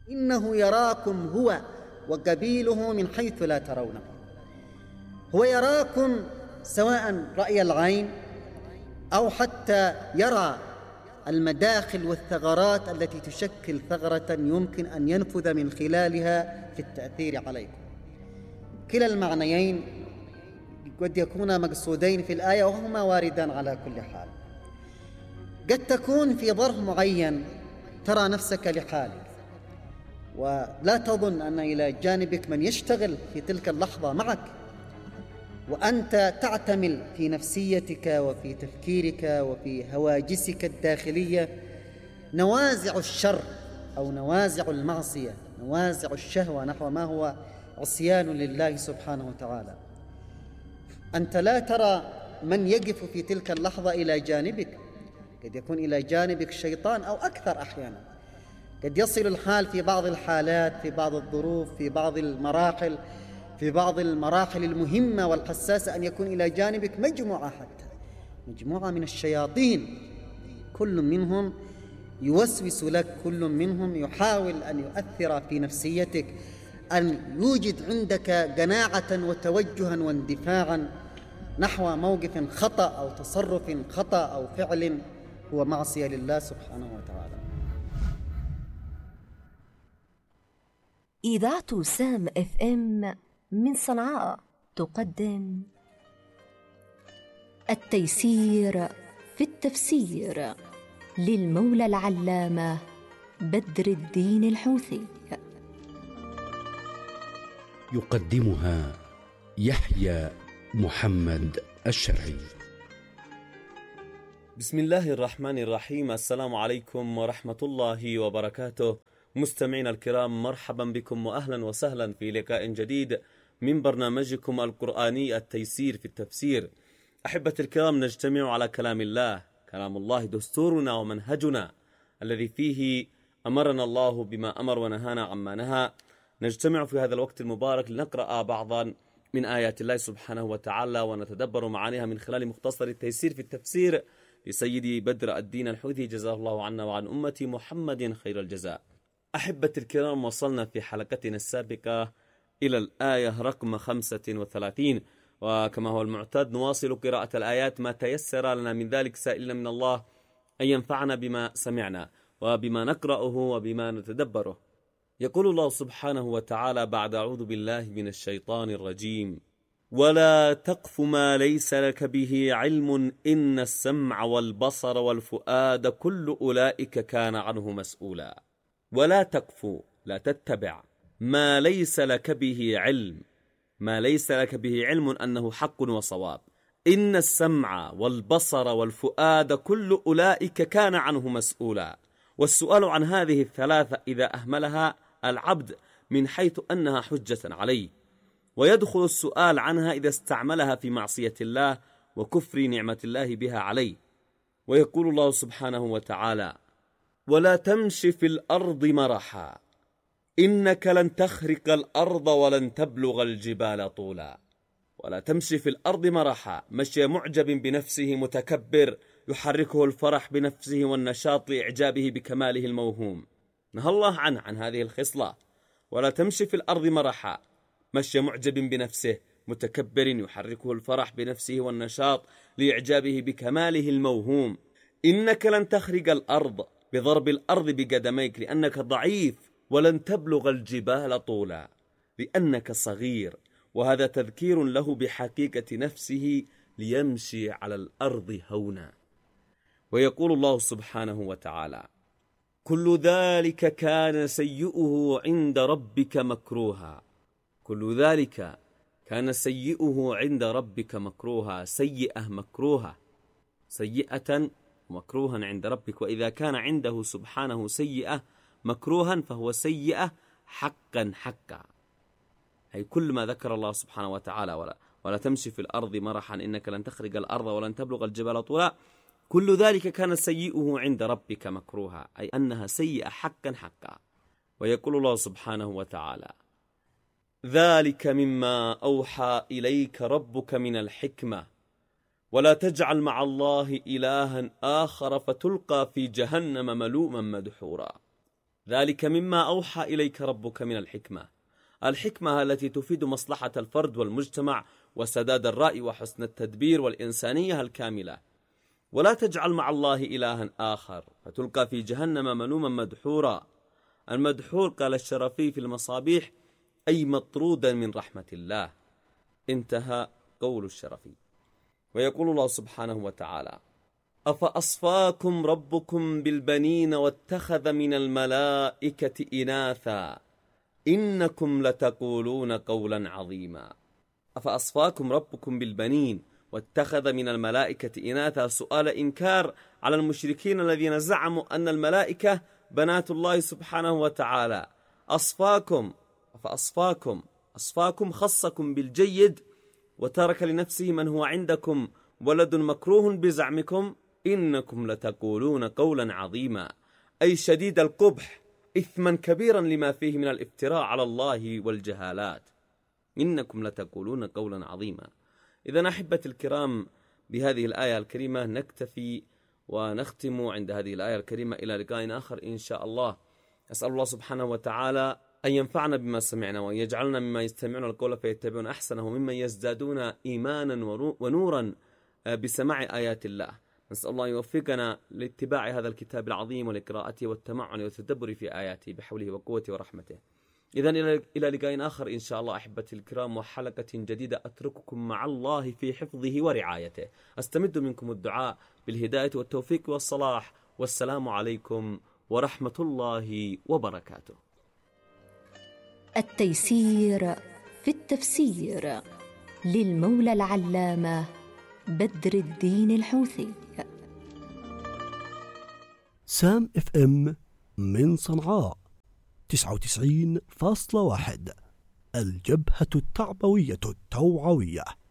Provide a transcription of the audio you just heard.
إنه يراكم هو وقبيله من حيث لا ترونه. هو يراكم سواء رأي العين أو حتى يرى المداخل والثغرات التي تشكل ثغرة يمكن أن ينفذ من خلالها في التأثير عليكم. كلا المعنيين قد يكونا مقصودين في الآية وهما واردان على كل حال. قد تكون في ظرف معين ترى نفسك لحالك ولا تظن أن إلى جانبك من يشتغل في تلك اللحظة معك، وأنت تعتمل في نفسيتك وفي تفكيرك وفي هواجسك الداخلية نوازع الشر أو نوازع المعصية، نوازع الشهوة نحو ما هو عصيان لله سبحانه وتعالى. أنت لا ترى من يقف في تلك اللحظة إلى جانبك، قد يكون إلى جانبك شيطان أو أكثر أحيانا. قد يصل الحال في بعض الحالات، في بعض الظروف، في بعض المراحل المهمة والحساسة أن يكون إلى جانبك مجموعة، حتى مجموعة من الشياطين، كل منهم يوسوس لك، كل منهم يحاول أن يؤثر في نفسيتك، أن يوجد عندك قناعة وتوجها واندفاعا نحو موقف خطأ أو تصرف خطأ أو فعل هو معصية لله سبحانه وتعالى. إذاعة سام FM من صنعاء تقدم التيسير في التفسير للمولى العلامة بدر الدين الحوثي. يقدمها يحيى محمد الشرعي. بسم الله الرحمن الرحيم. السلام عليكم ورحمة الله وبركاته. مستمعينا الكرام، مرحبا بكم وأهلا وسهلا في لقاء جديد من برنامجكم القرآني التيسير في التفسير. أحبة الكرام، نجتمع على كلام الله. كلام الله دستورنا ومنهجنا الذي فيه أمرنا الله بما أمر ونهانا عما نهى. نجتمع في هذا الوقت المبارك لنقرأ بعضا من آيات الله سبحانه وتعالى ونتدبر معانيها من خلال مختصر التيسير في التفسير لسيدي بدر الدين الحوثي، جزاه الله عنا وعن أمة محمد خير الجزاء. أحبة الكرام، وصلنا في حلقتنا السابقة إلى الآية رقم 35، وكما هو المعتاد نواصل قراءة الآيات ما تيسر لنا من ذلك، سائلنا من الله أن ينفعنا بما سمعنا وبما نقرأه وبما نتدبره. يقول الله سبحانه وتعالى بعد أعوذ بالله من الشيطان الرجيم: ولا تقف ما ليس لك به علم إن السمع والبصر والفؤاد كل أولئك كان عنه مسؤولا. ولا تقف، لا تتبع، ما ليس لك به علم، ما ليس لك به علم أنه حق وصواب. إن السمع والبصر والفؤاد كل أولئك كان عنه مسؤولا. والسؤال عن هذه الثلاثة إذا أهملها العبد من حيث أنها حجة عليه، ويدخل السؤال عنها إذا استعملها في معصية الله وكفر نعمة الله بها عليه. ويقول الله سبحانه وتعالى: ولا تمش في الأرض مرحا إنك لن تخرق الأرض ولن تبلغ الجبال طولا. ولا تمشي في الأرض مرحا، مشي معجب بنفسه متكبر يحركه الفرح بنفسه والنشاط لإعجابه بكماله الموهوم. نهى الله عن هذه الخصلة. ولا تمشي في الأرض مرحا، مشي معجب بنفسه متكبر يحركه الفرح بنفسه والنشاط لإعجابه بكماله الموهوم. إنك لن تخرق الأرض، بضرب الأرض بقدميك لأنك ضعيف، ولن تبلغ الجبال طولا لأنك صغير. وهذا تذكير له بحقيقة نفسه ليمشي على الأرض هونا. ويقول الله سبحانه وتعالى: كل ذلك كان سيئه عند ربك مكروها. كل ذلك كان سيئه عند ربك مكروها. سيئة مكروها، سيئة مكروها عند ربك. وإذا كان عنده سبحانه سيئة مكروها فهو سيئة حقا حقا، أي كل ما ذكر الله سبحانه وتعالى: ولا تمشي في الأرض مرحا إنك لن تخرق الأرض ولن تبلغ الجبال طولا، كل ذلك كان سيئه عند ربك مكروها، أي أنها سيئة حقا حقا. ويقول الله سبحانه وتعالى: ذلك مما أوحى إليك ربك من الحكمة ولا تجعل مع الله إلها آخر فتلقى في جهنم ملوما مدحورا. ذلك مما أوحى إليك ربك من الحكمة التي تفيد مصلحة الفرد والمجتمع وسداد الرأي وحسن التدبير والإنسانية الكاملة. ولا تجعل مع الله إلها آخر فتلقى في جهنم ملوما مدحورا. المدحور قال الشرفي في المصابيح أي مطرودا من رحمة الله. انتهى قول الشرفي. ويقول الله سبحانه وتعالى: أفأصفاكم ربكم بالبنين واتخذ من الملائكة إناثا إنكم لتقولون قولا عظيما. أفأصفاكم ربكم بالبنين واتخذ من الملائكة إناثا، سؤال إنكار على المشركين الذين زعموا أن الملائكة بنات الله سبحانه وتعالى. أصفاكم خصكم بالجيد وترك لنفسه من هو عندكم ولد مكروه بزعمكم. إنكم لتقولون قولا عظيما، أي شديد القبح، إثما كبيرا لما فيه من الافتراء على الله والجهالات. إنكم لتقولون قولا عظيما. إذا أحبة الكرام، بهذه الآية الكريمة نكتفي ونختم عند هذه الآية الكريمة. إلى لقاء آخر إن شاء الله. أسأل الله سبحانه وتعالى أن ينفعنا بما سمعنا وأن يجعلنا مما يستمعون القول فيتبعون أحسنه وممن يزدادون إيمانا ونورا بسماع آيات الله. نسأل الله يوفقنا لاتباع هذا الكتاب العظيم ولقراءته والتمعن والتدبر في آياته بحوله وقوته ورحمته. إذن إلى لقاء آخر إن شاء الله أحبتي الكرام، وحلقة جديدة أترككم مع الله في حفظه ورعايته. أستمد منكم الدعاء بالهداية والتوفيق والصلاح، والسلام عليكم ورحمة الله وبركاته. التيسير في التفسير للمولى العلامة بدر الدين الحوثي. سام اف ام من صنعاء 99.1، الجبهة التعبوية التوعوية.